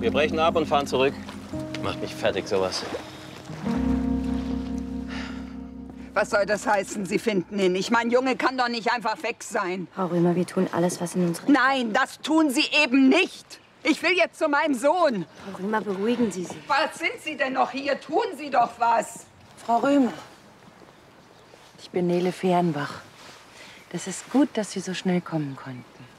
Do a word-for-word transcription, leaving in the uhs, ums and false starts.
Wir brechen ab und fahren zurück. Macht mich fertig, sowas. Was soll das heißen, Sie finden ihn? Ich mein Junge kann doch nicht einfach weg sein. Frau Römer, wir tun alles, was in uns... Nein, das tun Sie eben nicht. Ich will jetzt zu meinem Sohn. Frau Römer, beruhigen Sie sich. Was sind Sie denn noch hier? Tun Sie doch was. Frau Römer, ich bin Nele Fehrenbach. Das ist gut, dass Sie so schnell kommen konnten.